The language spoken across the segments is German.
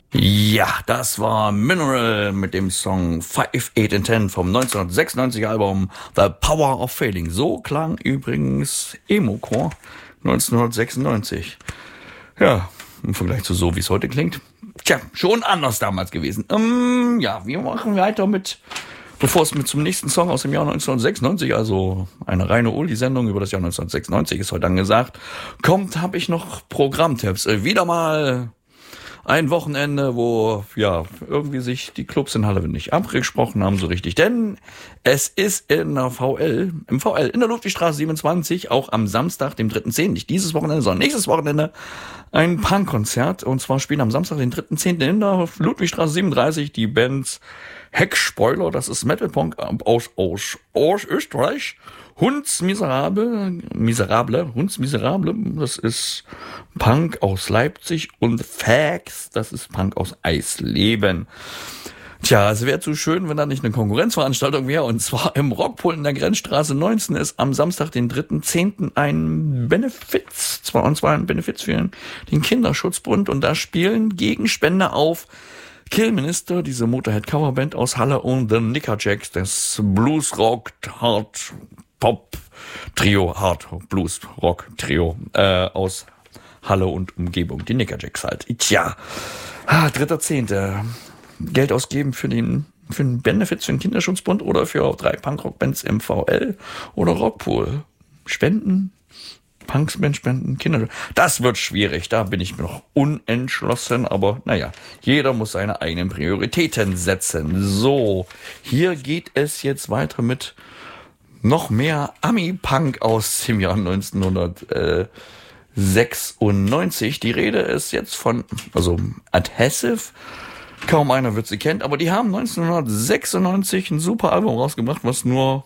Ja, das war Mineral mit dem Song 5, 8 and 10 vom 1996 Album The Power of Failing. So klang übrigens Emo-Core 1996. Ja, im Vergleich zu so, wie es heute klingt. Tja, schon anders damals gewesen. Ja, wir machen weiter mit, bevor es zum nächsten Song aus dem Jahr 1996, also eine reine Oldie-Sendung über das Jahr 1996 ist heute angesagt, kommt, habe ich noch Programmtipps. Wieder mal ein Wochenende, wo ja irgendwie sich die Clubs in Halle nicht abgesprochen haben so richtig, denn es ist im VL, in der Ludwigstraße 27, auch am Samstag, dem 3.10., nicht dieses Wochenende, sondern nächstes Wochenende, ein Punkkonzert, und zwar spielen am Samstag, den 3.10. in der Ludwigstraße 37 die Bands Heckspoiler, das ist Metal-Punk aus Österreich, Hunds Miserable, das ist Punk aus Leipzig, und Fax, das ist Punk aus Eisleben. Tja, es wäre zu schön, wenn da nicht eine Konkurrenzveranstaltung wäre, und zwar im Rockpool in der Grenzstraße 19 ist am Samstag, den 3.10. ein Benefiz, und zwar ein Benefiz für den Kinderschutzbund, und da spielen Gegenspender auf Killminister, diese Motorhead-Coverband aus Halle, und The Nickerjacks, das Blues-Rock-Hard-Pop-Trio, Hard-Blues-Rock-Trio aus Halle und Umgebung, die Nickerjacks halt. Tja, 3.10. Geld ausgeben für einen Benefit für den Kinderschutzbund oder für 3 Punkrock-Bands im VL oder Rockpool. Spenden, Punksband spenden, Kinder. Das wird schwierig, da bin ich mir noch unentschlossen, aber naja, jeder muss seine eigenen Prioritäten setzen. So, hier geht es jetzt weiter mit noch mehr Ami-Punk aus dem Jahr 1996. Die Rede ist jetzt von, also Adhesive, kaum einer wird sie kennen, aber die haben 1996 ein super Album rausgebracht, was nur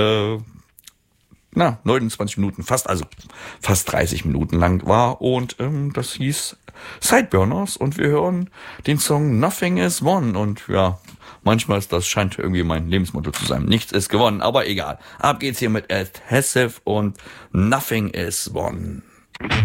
29 Minuten, fast 30 Minuten lang war, und das hieß Sideburners, und wir hören den Song Nothing is Won, und ja, manchmal scheint irgendwie mein Lebensmotto zu sein. Nichts ist gewonnen, aber egal. Ab geht's hier mit Adhesive und Nothing is Won.